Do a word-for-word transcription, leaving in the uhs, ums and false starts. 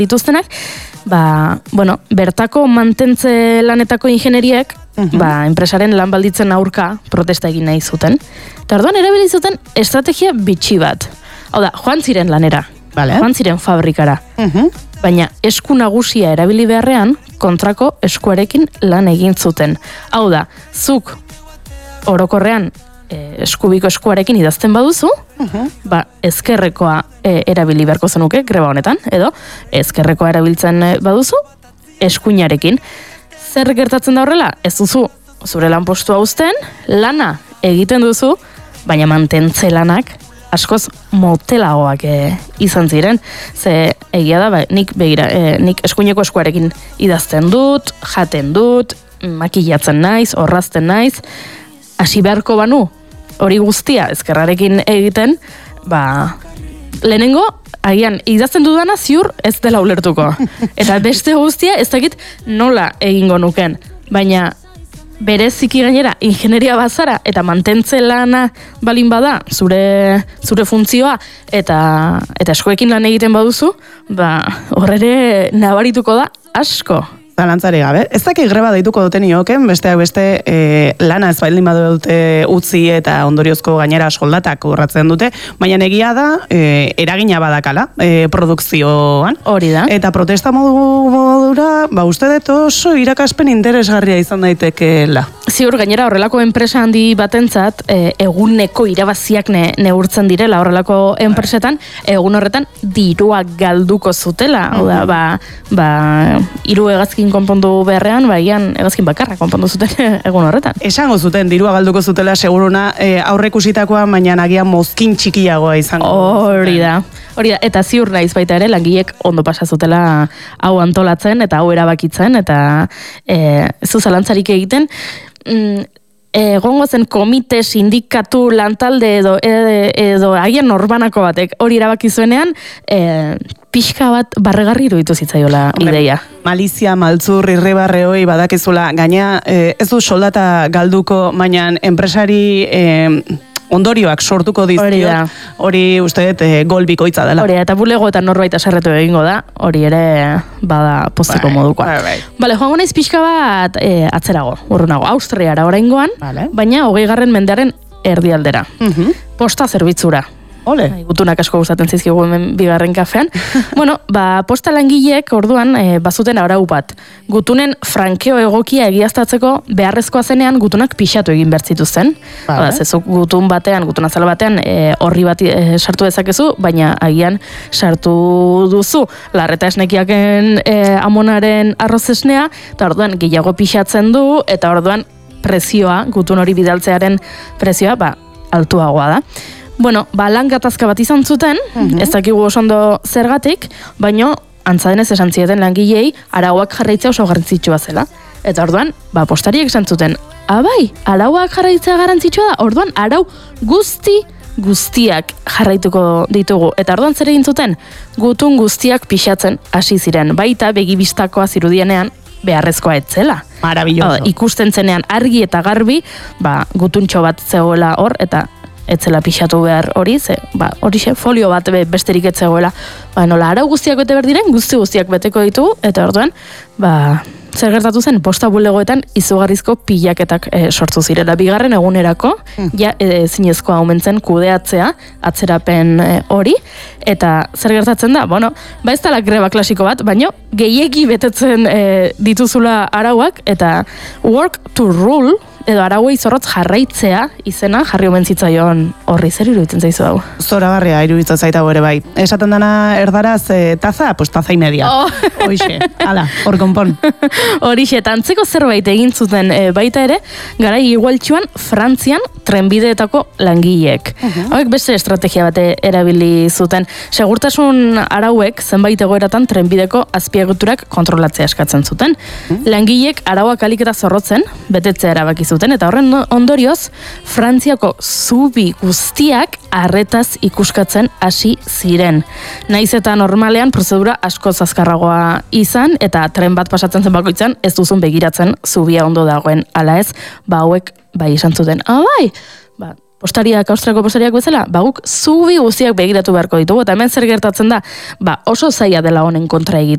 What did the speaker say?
dituztenak, ba, bueno, bertako mantentze lanetako ingenieriek, uh-huh. ba, enpresaren lan balditzen aurka protesta egin nahi zuten. Eta orduan erabili zuten estrategia bitxi bat. Hau da, joan ziren lanera, vale. joan ziren fabrikara. Uh-huh. Baina esku nagusia erabili beharrean, kontrako eskuarekin lan egin zuten. Hau da, zuk orokorrean e, eskubiko eskuarekin idazten baduzu, uh-huh. ba, ezkerrekoa e, erabili beharko zenuke, greba honetan, edo ezkerrekoa erabiltzen baduzu, eskuinarekin. Zer gertatzen da horrela? Ez duzu zure lanpostua uzten, lana egiten duzu, baina mantentze lanak askoz motelagoak e, izan ziren. Ze egia da, ba, nik begira, e, nik eskuineko eskuarekin idazten dut, jaten dut, makillatzen naiz, orrazten naiz, hasi beharko banu, hori guztia ezkerrarekin egiten, ba, lehenengo, agian, idazten dudana ziur ez dela ulertuko. Eta beste guztia ez dakit nola egingo nuken. Baina bereziki gainera ingenieria bazara eta mantentze lana balin bada zure zure funtzioa eta eta eskuekin lan egiten baduzu, ba hor ere nabarituko da asko. Zalantzari gabe. Ez dakik greba deituko duten ioken, besteak beste e, lana ez baldin badu dute utzi eta ondoriozko gainera soldatak urratzen dute, baina egia da e, eragina badakala e, produkzioan. Hori da. Eta protesta modu modura, ba uste dut oso irakaspen interesgarria izan daitekeela. Ziur gainera horrelako enpresa handi batentzat e, eguneko irabaziak ne, neurtzen direla horrelako enpresetan, egun horretan dirua galduko zutela. Hau da, ba, ba hiru hegazkin konpondu beharrean, baian hegazkin bakarra konpondu zuten egun horretan. Esango zuten, dirua galduko zutela seguruna e, aurreikusitakoa, baina nagian mozkin txikiagoa izango. Hori da. Hori da, eta ziur naiz baita ere, langilek ondo pasa zutela hau antolatzen eta hau erabakitzen, eta e, ez du zalantzarik egiten, mm, egongo zen komite, sindikatu, lantalde edo, edo agian norbanako batek hori erabaki zuenean, e, pixka bat barregarri iruditu zitzaiola ideia. Malizia, maltzur, irribarre hoi badakizula, gaina e, ez du soldata galduko, baina enpresari e, ondorioak sortuko dizkio, hori uste dut e, gol bikoitza dela. Hori, eta bulegoetan norbait aserretu egingo da, hori ere bada pozteko bai, modukoa. Bai, bai. Bale, joango naiz pixka bat e, atzerago, urrunago, Austriara oraingoan, vale. Baina hogei garren mendearen erdialdera. Uh-huh. Posta zerbitzura. Ole. Gutunak asko gustatzen zizkigu hemen bigarren kafean. Bueno, ba, posta langileek orduan e, bazuten arau bat. Gutunen frankeo egokia egiaztatzeko beharrezkoa zenean gutunak pixatu egin bertzituzten. Vale. Ba, zezuk gutun batean, gutun azala batean e, horri bat e, sartu dezakezu, baina agian sartu duzu larreta esnekiaken e, amonaren arroz esnea, eta orduan gehiago pixatzen du, eta orduan prezioa, gutun hori bidaltzearen prezioa, ba, altuagoa da. Bueno, ba, lan gatazka bat izan zuten, uh-huh. ez dakigu oso ondo zergatik, baino, antzadenez esan zieten langilei, arauak jarraitzea oso garrantzitsua zela. Eta orduan, ba, postariek esan zuten, abai, arauak jarraitzea garrantzitsua da, orduan, arau guzti guztiak jarraituko ditugu. Eta orduan zer egin zuten, gutun guztiak pixatzen hasi ziren, baita begibistakoa zirudienean, beharrezkoa etzela. Maravilloso. Ikusten zenean argi eta garbi, ba, gutuntxo bat zegoela hor, eta etzela pixatu behar hori, ze, ba, hori xe, folio bat besterik etzegoela. Ba, nola, arau guztiak bete behar diren, guzti guztiak beteko ditugu, eta orduan, ba, zer gertatu zen, posta bulegoetan izugarrizko pilaketak e, sortu zirela. Bigarren egunerako, mm. ja, e, zinezkoa aumentzen kudeatzea, atzerapen hori, e, eta zer gertatzen da, bueno, ba ez dela greba klasiko bat, baino, gehiegi betetzen e, dituzula arauak, eta work to rule, edo arauei zorrotz jarraitzea izena jarri omen zitzaion horri. Zer iruditzen zaizu hau? Zoragarria iruditzen zaita ere bai. Esaten dana erdaraz e, taza, pues taza y media. Oh. Hoixe, ala, hor konpon. Horixe, eta antzeko zerbait egin zuten e, baita ere, garai igualtxuan Frantzian trenbideetako langileek. Uh-huh. Hauek beste estrategia bate erabili zuten. Segurtasun arauek zenbait egoeratan trenbideko azpieguturak kontrolatzea eskatzen zuten. Uh-huh. Langileek arauak alik eta zorrotzen, betetzea erabaki zuten, eta horren ondorioz, Frantziako zubi guztiak arretaz ikuskatzen hasi ziren. Naiz eta normalean prozedura asko azkarragoa izan, eta tren bat pasatzen zen bakoitzan, ez duzun begiratzen zubia ondo dagoen, ala ez, ba hauek bai esan zuten, ah bai, ba, postariak, Austriako postariak bezala, ba guk zubi guztiak begiratu beharko ditugu, eta hemen zer gertatzen da, ba oso zaila dela honen kontra egite.